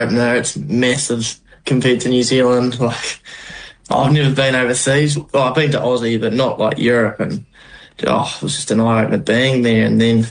No, it's massive compared to New Zealand. Like, I've never been overseas. Well, I've been to Aussie, but not like Europe. And it was just an eye-opener being there. And then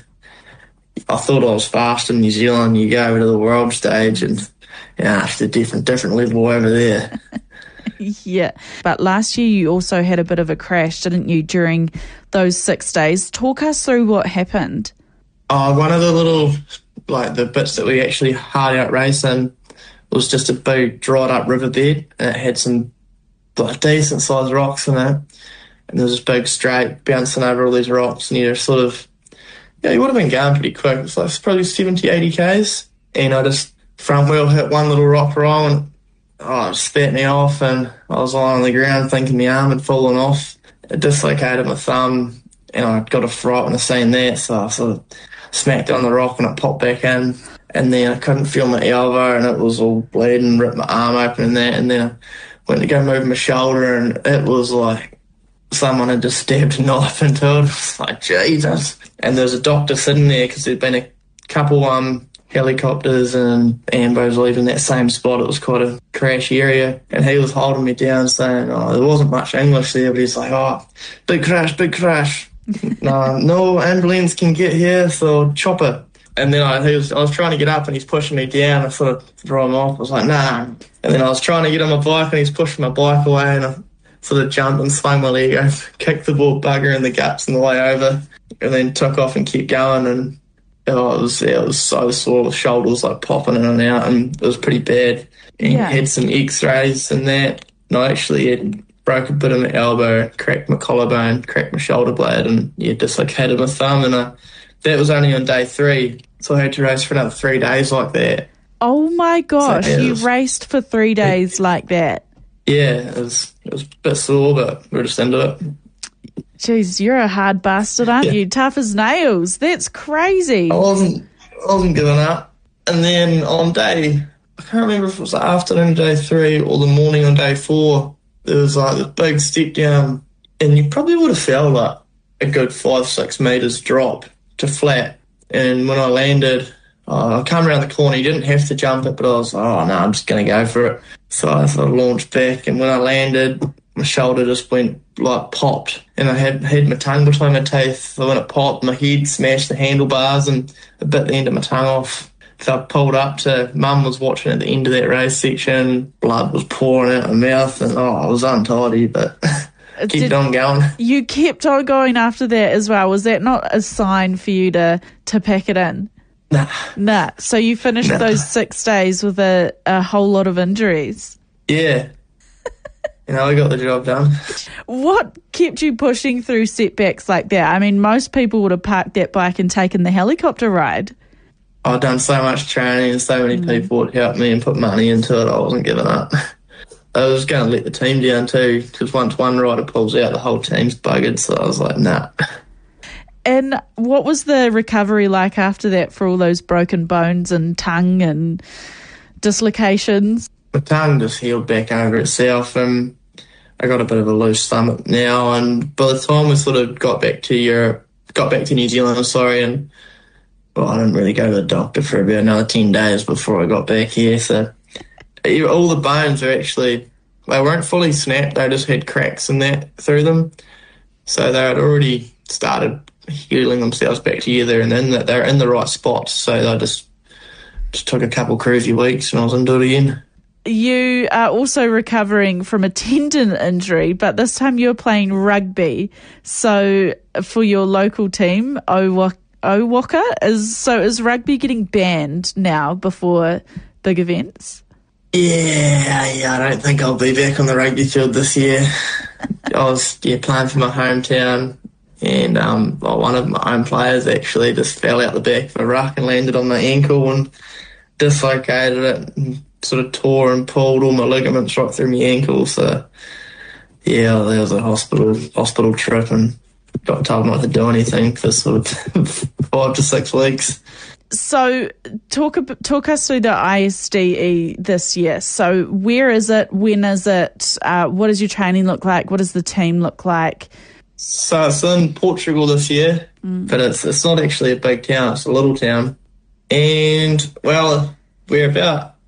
I thought I was fast in New Zealand. You go over to the world stage and it's a different level over there. Yeah. But last year you also had a bit of a crash, didn't you, during those 6 days? Talk us through what happened. One of the little, the bits that we actually hard out racing was just a big dried up riverbed, and it had some decent sized rocks in it. And there was this big straight bouncing over all these rocks, and you're sort of, you would have been going pretty quick. It's probably 70, 80 Ks. And I just front wheel hit one little rock wrong, and it spat me off, and I was lying on the ground thinking my arm had fallen off. It dislocated my thumb, and I got a fright when I seen that, so I sort of smacked on the rock and it popped back in. And then I couldn't feel my elbow, and it was all bleeding, ripped my arm open and that. And then I went to go move my shoulder, and it was like someone had just stabbed a knife into it. It was like, Jesus. And there was a doctor sitting there because there'd been a couple helicopters and ambos leaving that same spot. It was quite a crash area. And he was holding me down saying, there wasn't much English there, but he's like, big crash. No ambulance can get here, so chop it. And then I was trying to get up and he's pushing me down. I sort of threw him off. I was like, nah. And then I was trying to get on my bike and he's pushing my bike away, and I sort of jumped and swung my leg over, kicked the ball bugger in the guts on the way over, and then took off and kept going. And it was so sore. The shoulder was popping in and out, and it was pretty bad. And had some x-rays and that. And I actually had broke a bit of my elbow, cracked my collarbone, cracked my shoulder blade, and dislocated my thumb. And that was only on day 3, so I had to race for another 3 days like that. Oh my gosh, so, you raced for 3 days like that? Yeah, it was a bit sore, but we were just into it. Jeez, you're a hard bastard, aren't you? Tough as nails. That's crazy. I wasn't giving up. And then on day, I can't remember if it was the afternoon day 3 or the morning on day 4, there was this big step down, and you probably would have felt a good 5-6 metres drop to flat. And when I landed, I come around the corner. You didn't have to jump it, but I was I'm just going to go for it. So I sort of launched back, and when I landed, my shoulder just went popped, and I had my tongue between my teeth. So when it popped, my head smashed the handlebars and a bit the end of my tongue off. So I pulled up to, Mum was watching at the end of that race section, blood was pouring out my mouth, and I was untidy, but kept on going. You kept on going after that as well. Was that not a sign for you to pack it in? Nah. So you finished those 6 days with a whole lot of injuries. Yeah. I got the job done. What kept you pushing through setbacks like that? I mean, most people would have parked that bike and taken the helicopter ride. I'd done so much training and so many people would help me and put money into it. I wasn't giving up. I was going to let the team down too, because once one rider pulls out, the whole team's buggered. So I was like, nah. And what was the recovery like after that for all those broken bones and tongue and dislocations? My tongue just healed back over itself, and I got a bit of a loose stomach now. And by the time we sort of got back to New Zealand, and I didn't really go to the doctor for about another 10 days before I got back here. So all the bones are actually, they weren't fully snapped. They just had cracks and that through them. So they had already started healing themselves back together, and then they're in the right spots. So they just took a couple crazy weeks and I was into it again. You are also recovering from a tendon injury, but this time you're playing rugby. So for your local team, Owaka, is rugby getting banned now before big events? Yeah, I don't think I'll be back on the rugby field this year. I was playing for my hometown, and one of my own players actually just fell out the back of a ruck and landed on my ankle and dislocated it and sort of tore and pulled all my ligaments right through my ankle. So there was a hospital trip, and got told not to do anything for sort of 5 to 6 weeks. So talk us through the ISDE this year. So where is it? When is it? What does your training look like? What does the team look like? So it's in Portugal this year, but it's not actually a big town. It's a little town. And, we're about